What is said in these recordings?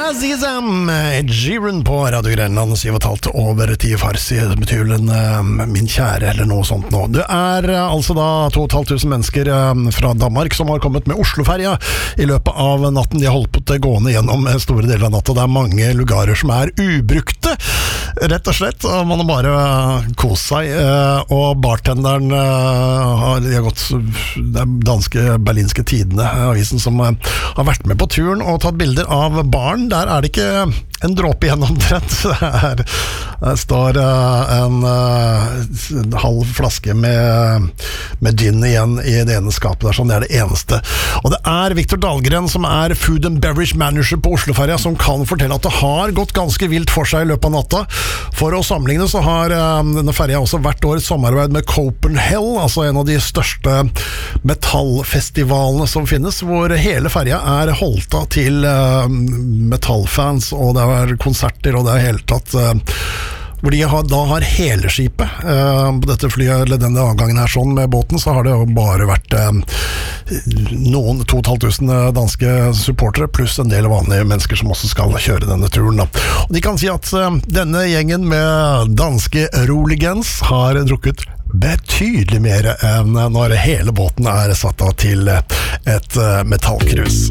Azizam, Jiren på Radio Grenland, 7,5 over 10 farsi, det betyr vel min kjære eller noe sånt nå. Det altså da 2,500 mennesker fra Danmark som har kommet med Oslo-ferja i løpet av natten. De har holdt på til gående gjennom store deler av natta. Det mange lugarer som ubrukte, rett og slett. Man har bare kost seg, og bartenderen de har gått, det danske berlinske tidene, avisen som har vært med på turen og tatt bilder av baren. Der det ikke en dråpe igjen omtrent. Der står en halv flaske med gin igjen i det ene skapet der, sånn. Det det eneste. Og det Victor Dahlgren som Food and Beverage Manager på Oslo-ferja, som kan fortelle at det har gått ganske vilt for seg i løpet av natta. For å sammenligne så har denne ferja også hvert år et samarbeid med Copenhagen, altså en av de største metallfestivalene som finnes, hvor hele ferja holdt av til metallfans, og det konserter, og det hele tatt hvor de da har hele skipet på dette flyet, eller denne avgangen her sånn med båten, så har det jo bare vært noen 2,500 danske supportere, pluss en del vanlige mennesker som også skal kjøre denne turen da. Og de kan si at denne gjengen med danske roligens har drukket betydelig mer enn når hele båten satt av til et metallkrus.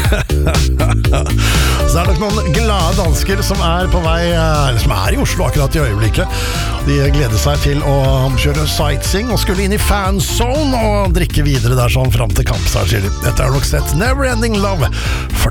Så det nok noen glade dansker som på vei, eller som i Oslo akkurat i øyeblikket. De gleder seg til å kjøre sightseeing og skulle inn i fanzone og drikke videre der sånn frem til kamp, sier de. Dette nok sett Never Ending Love.